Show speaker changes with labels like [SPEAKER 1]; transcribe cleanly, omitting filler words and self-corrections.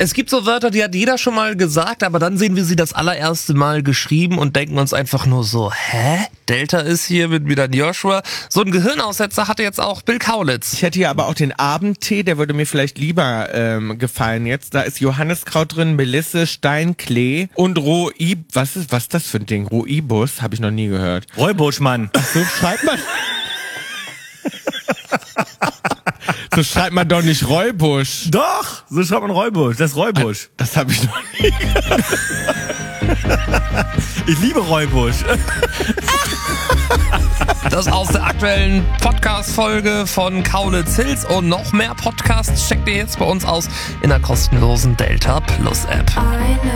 [SPEAKER 1] Es gibt so Wörter, die hat jeder schon mal gesagt, aber dann sehen wir sie das allererste Mal geschrieben und denken uns einfach nur so, Delta ist hier mit wieder Joshua. So ein Gehirnaussetzer hatte jetzt auch Bill Kaulitz.
[SPEAKER 2] Ich hätte hier aber auch den Abendtee, der würde mir vielleicht lieber gefallen jetzt. Da ist Johanniskraut drin, Melisse, Steinklee und was ist das für ein Ding? Rooibos, habe ich noch nie gehört.
[SPEAKER 3] Räubusch, Mann.
[SPEAKER 2] So schreibt man. So schreibt man doch nicht Räubusch.
[SPEAKER 3] Doch, so schreibt man Räubusch. Das ist Räubusch.
[SPEAKER 2] Das habe ich noch nie gehört.
[SPEAKER 3] Ich liebe Räubusch.
[SPEAKER 1] Das aus der aktuellen Podcast-Folge von Kaulitz Hills und noch mehr Podcasts checkt ihr jetzt bei uns aus in der kostenlosen Delta Plus App.